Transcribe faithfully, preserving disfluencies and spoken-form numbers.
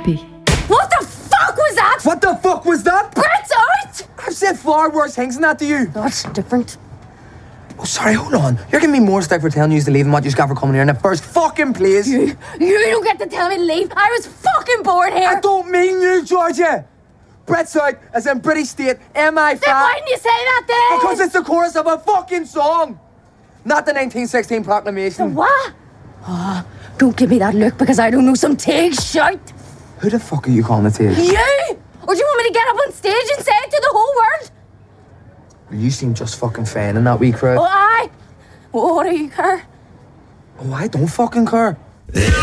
happy. What the fuck was that? What the fuck was that? Brett's out! I've said far worse things than that to you. That's different. Oh, sorry, hold on. You're giving me more stick for telling you to leave than what you got for coming here in the first fucking place. You, you don't get to tell me to leave. I was fucking bored here. I don't mean you, Georgia. Brett's out as in British state, M I five. Then why didn't you say that then? Because it's the chorus of a fucking song. Not the nineteen sixteen proclamation. The what? Oh, don't give me that look because I don't know some tig shite. Who the fuck are you calling a tig? You? Or do you want me to get up on stage and say it to the whole world? You seem just fucking fine in that wee crowd. Oh, I? What do you care? Oh, I don't fucking care.